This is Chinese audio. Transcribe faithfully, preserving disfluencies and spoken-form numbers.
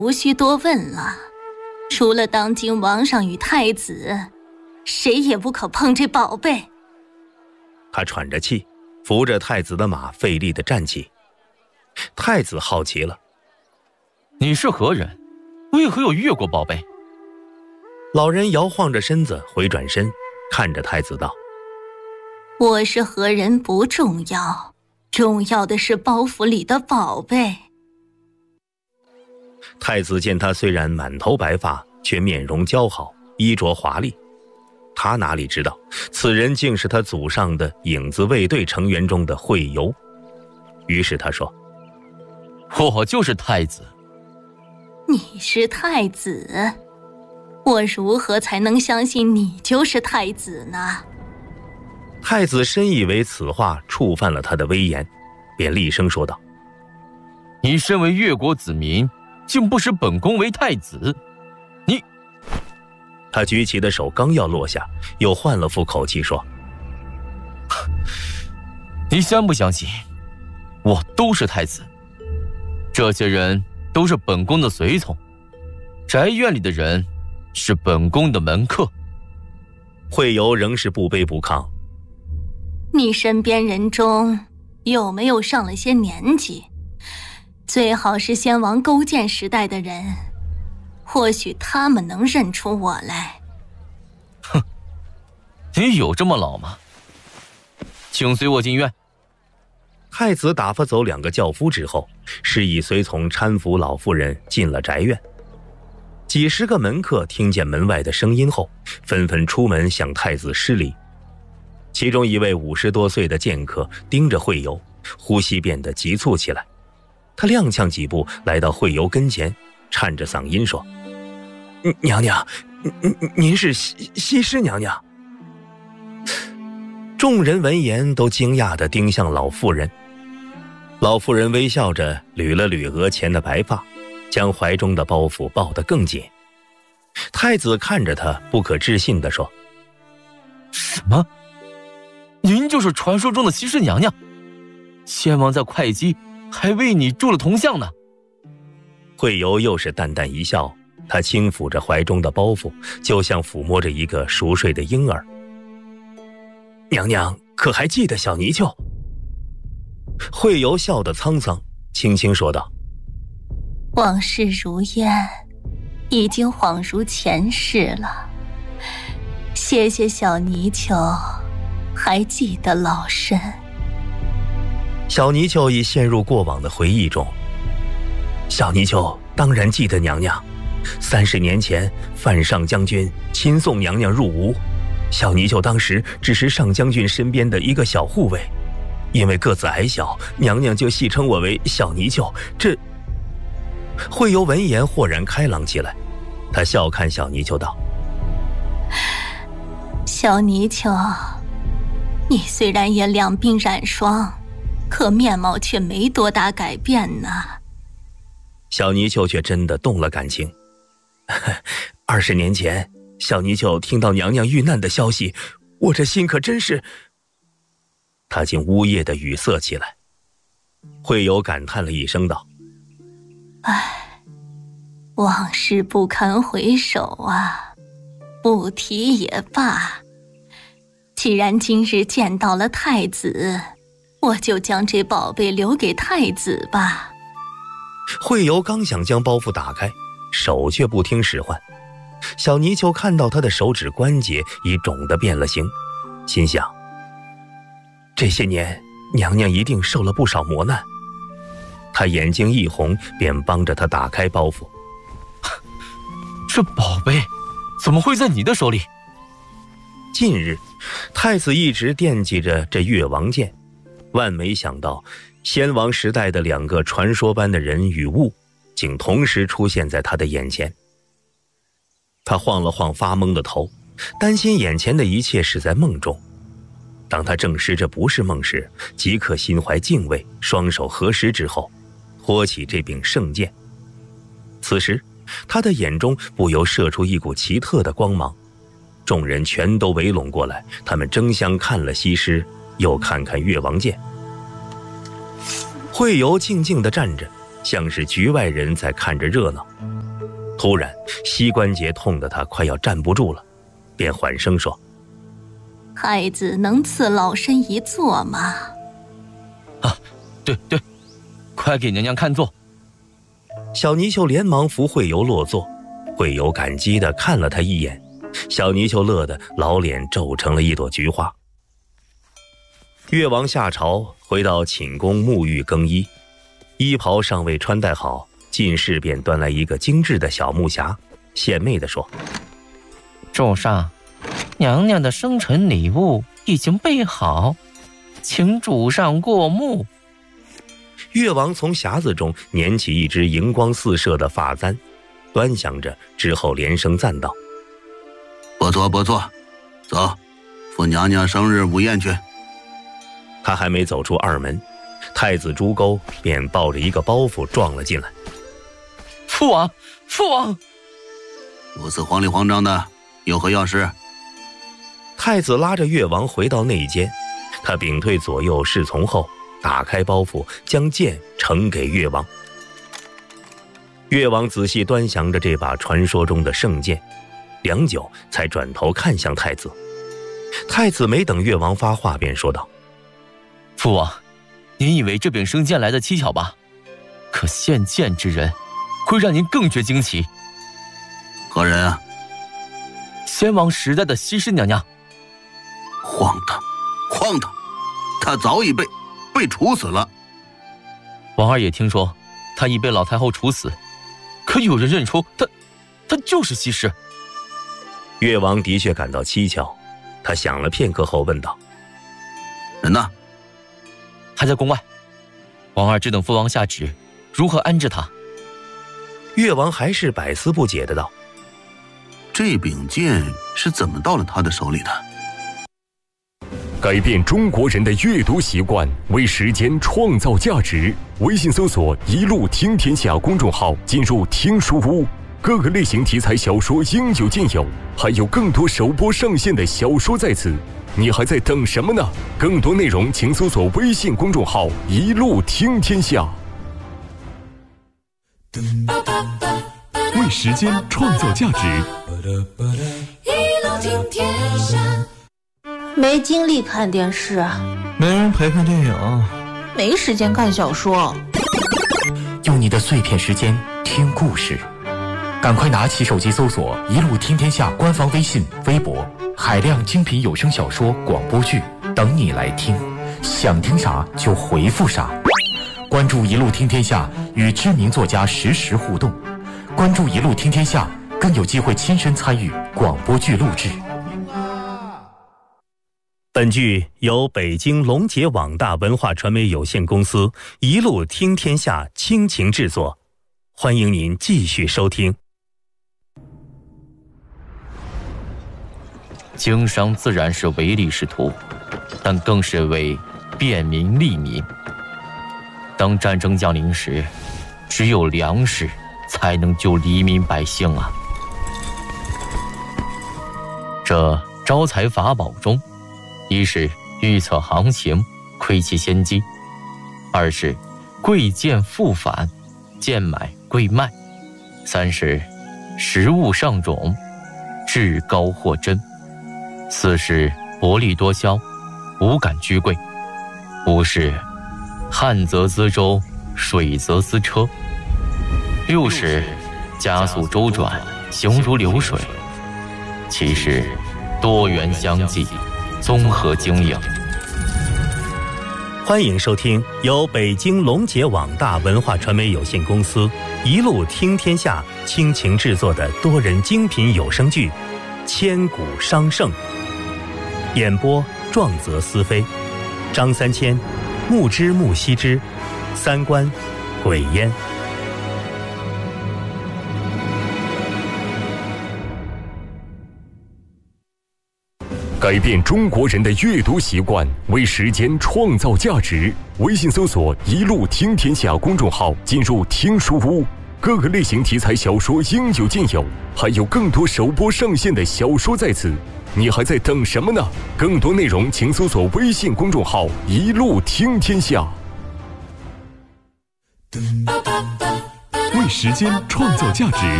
无需多问了，除了当今王上与太子，谁也不可碰这宝贝。 他喘着气，扶着太子的马，费力地站起。太子好奇了： 你是何人？为何有越国宝贝？ 老人摇晃着身子，回转身看着太子道： 我是何人不重要，重要的是包袱里的宝贝。 太子见他虽然满头白发，却面容姣好，衣着华丽。他哪里知道，此人竟是他祖上的影子卫队成员中的惠游。于是他说： 我就是太子。 你是太子？我如何才能相信你就是太子呢？ 太子深以为此话触犯了他的威严，便厉声说道： 你身为越国子民，竟不识本宫为太子，你…… 他举起的手刚要落下，又换了副口气说： 你相不相信我都是太子？这些人都是本宫的随从，宅院里的人是本宫的门客。 惠游仍是不卑不亢： 你身边人中有没有上了些年纪？最好是先王勾践时代的人，或许他们能认出我来。 哼，你有这么老吗？请随我进院。 太子打发走两个轿夫之后，示意随从搀扶老妇人进了宅院。几十个门客听见门外的声音后，纷纷出门向太子施礼。其中一位五十多岁的剑客盯着惠游，呼吸变得急促起来。他踉跄几步来到惠游跟前，颤着嗓音说：娘娘，您您是西西施娘娘。众人闻言都惊讶地盯向老妇人。老妇人微笑着捋了捋额前的白发，将怀中的包袱抱得更紧。太子看着他，不可置信地说： 什么？您就是传说中的西施娘娘？先王在会稽还为你铸了铜像呢。 惠游又是淡淡一笑，他轻抚着怀中的包袱，就像抚摸着一个熟睡的婴儿。娘娘可还记得小泥鳅？惠游笑得沧桑，轻轻说道： 往事如烟，已经恍如前世了。谢谢小泥鳅，还记得老身。 小泥鳅已陷入过往的回忆中。小泥鳅当然记得娘娘，三十年前范上将军亲送娘娘入吴，小泥鳅当时只是上将军身边的一个小护卫，因为个子矮小，娘娘就戏称我为小泥鳅。这……惠游闻言豁然开朗起来，他笑看小泥鳅道： 小泥鳅，你虽然也两鬓染霜，可面貌却没多大改变呢。 小泥鳅却真的动了感情。二十年前，小泥鳅听到娘娘遇难的消息，我这心可真是……他竟呜咽地语塞起来。惠游感叹了一声道： 唉，往事不堪回首啊，不提也罢。既然今日见到了太子，我就将这宝贝留给太子吧。 惠游刚想将包袱打开，手却不听使唤。小泥鳅看到他的手指关节已肿得变了形，心想：这些年娘娘一定受了不少磨难。他眼睛一红，便帮着他打开包袱。 这宝贝怎么会在你的手里？ 近日太子一直惦记着这越王剑，万没想到先王时代的两个传说般的人与物，竟同时出现在他的眼前。他晃了晃发懵的头，担心眼前的一切是在梦中。当他证实这不是梦时，即刻心怀敬畏，双手合十之后，托起这柄圣剑。此时他的眼中不由射出一股奇特的光芒，众人全都围拢过来，他们争相看了西施，又看看越王剑。惠游静静地站着，像是局外人在看着热闹。 突然膝关节痛得他快要站不住了，便缓声说： 太子能赐老身一坐吗？ 啊，对对，快给娘娘看座。 小泥鳅连忙扶惠游落座，惠游感激地看了他一眼，小泥鳅乐得老脸皱成了一朵菊花。越王下朝，回到寝宫沐浴更衣，衣袍尚未穿戴好，进士便端来一个精致的小木匣，献媚地说： 主上，娘娘的生辰礼物已经备好，请主上过目。 越王从匣子中捻起一只荧光四射的发簪，端详着之后连声赞道： 不错不错，走，赴娘娘生日午宴去。 他还没走出二门，太子朱沟便抱着一个包袱撞了进来。 父王，父王！ 如此慌里慌张的，有何要事？ 太子拉着越王回到内间，他屏退左右侍从后，打开包袱，将剑呈给越王。越王仔细端详着这把传说中的圣剑，良久才转头看向太子。太子没等越王发话，便说道： 父王，您以为这柄圣剑来的蹊跷吧？可献剑之人会让您更觉惊奇。 何人啊？ 先王时代的西施娘娘。 荒唐，荒唐！她早已被被处死了。 王二也听说她已被老太后处死，可有人认出她，她就是西施。 越王的确感到蹊跷，他想了片刻后问道： 人呢？ 还在宫外，王二只等父王下旨，如何安置他？ 越王还是百思不解的道： 这柄剑是怎么到了他的手里的？ 改变中国人的阅读习惯，为时间创造价值。微信搜索一路听天下公众号，进入听书屋，各个类型题材小说应有尽有，还有更多首播上线的小说在此，你还在等什么呢？更多内容请搜索微信公众号一路听天下。 为时间创造价值， 一路听天下。 没精力看电视， 没人陪看电影， 没时间看小说。 用你的碎片时间听故事，赶快拿起手机搜索一路听天下官方微信微博，海量精品有声小说广播剧等你来听，想听啥就回复啥。关注一路听天下，与知名作家实时互动，关注一路听天下，更有机会亲身参与广播剧录制。 本剧由北京龙杰网大文化传媒有限公司一路听天下倾情制作，欢迎您继续收听。 经商自然是唯利是图，但更是为便民利民。当战争降临时，只有粮食才能救黎民百姓啊！这招财法宝中，一是预测行情，窥其先机；二是贵贱复返，贱买贵卖；三是食物上种，至高货真；四是薄利多销，无感居贵；五是旱则资舟，水则资车；六是加速周转，行如流水；七是多元相济，综合经营。 欢迎收听由北京龙杰网大文化传媒有限公司一路听天下倾情制作的多人精品有声剧《千古商圣》，演播壮则思飞，张三千、木之木西之，三观鬼烟。 改变中国人的阅读习惯，为时间创造价值。微信搜索一路听天下公众号，进入听书屋，各个类型题材小说应有尽有，还有更多首播上线的小说在此，你还在等什么呢？更多内容请搜索微信公众号一路听天下。 为时间创造价值，